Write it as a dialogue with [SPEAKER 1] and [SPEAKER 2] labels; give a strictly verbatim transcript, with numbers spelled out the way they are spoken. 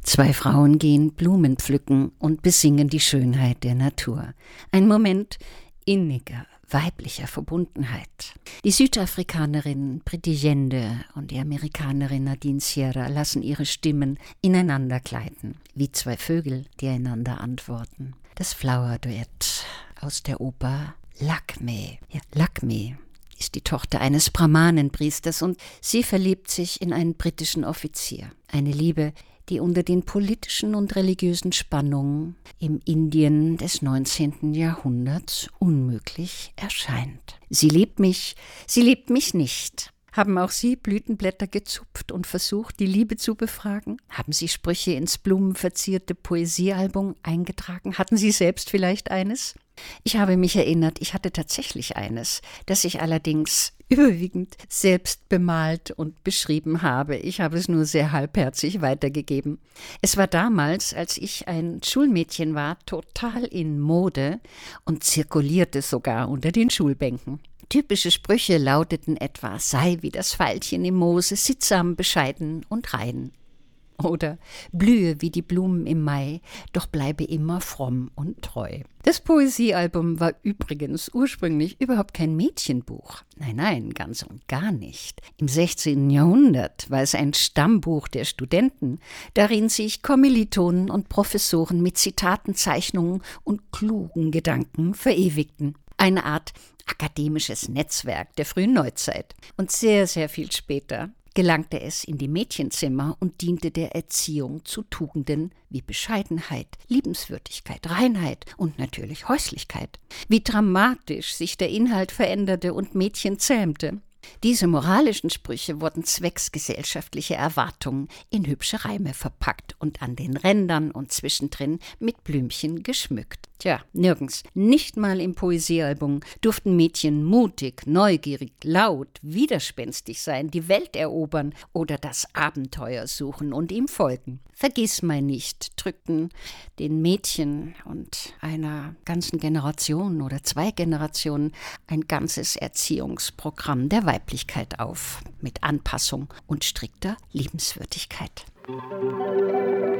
[SPEAKER 1] Zwei Frauen gehen Blumen pflücken und besingen die Schönheit der Natur. Ein Moment inniger, weiblicher Verbundenheit. Die Südafrikanerin Priti Jende und die Amerikanerin Nadine Sierra lassen ihre Stimmen ineinander gleiten, wie zwei Vögel, die einander antworten. Das Flower-Duett aus der Oper Lakme. Ja, Lakme ist die Tochter eines Brahmanenpriesters und sie verliebt sich in einen britischen Offizier. Eine Liebe, die unter den politischen und religiösen Spannungen im Indien des neunzehnten Jahrhunderts unmöglich erscheint. Sie liebt mich, sie liebt mich nicht. Haben auch Sie Blütenblätter gezupft und versucht, die Liebe zu befragen? Haben Sie Sprüche ins blumenverzierte Poesiealbum eingetragen? Hatten Sie selbst vielleicht eines? Ich habe mich erinnert, ich hatte tatsächlich eines, das ich allerdings überwiegend selbst bemalt und beschrieben habe. Ich habe es nur sehr halbherzig weitergegeben. Es war damals, als ich ein Schulmädchen war, total in Mode und zirkulierte sogar unter den Schulbänken. Typische Sprüche lauteten etwa: sei wie das Veilchen im Moose, sittsam, bescheiden und rein. Oder blühe wie die Blumen im Mai, doch bleibe immer fromm und treu. Das Poesiealbum war übrigens ursprünglich überhaupt kein Mädchenbuch. Nein, nein, ganz und gar nicht. Im sechzehnten Jahrhundert war es ein Stammbuch der Studenten, darin sich Kommilitonen und Professoren mit Zitaten, Zeichnungen und klugen Gedanken verewigten. Eine Art akademisches Netzwerk der frühen Neuzeit. Und sehr, sehr viel später gelangte es in die Mädchenzimmer und diente der Erziehung zu Tugenden wie Bescheidenheit, Liebenswürdigkeit, Reinheit und natürlich Häuslichkeit. Wie dramatisch sich der Inhalt veränderte und Mädchen zähmte. Diese moralischen Sprüche wurden zwecks gesellschaftlicher Erwartungen in hübsche Reime verpackt und an den Rändern und zwischendrin mit Blümchen geschmückt. Tja, nirgends, nicht mal im Poesiealbum, durften Mädchen mutig, neugierig, laut, widerspenstig sein, die Welt erobern oder das Abenteuer suchen und ihm folgen. Vergissmeinnicht drückten den Mädchen und einer ganzen Generation oder zwei Generationen ein ganzes Erziehungsprogramm der Weiblichkeit auf, mit Anpassung und strikter Liebenswürdigkeit.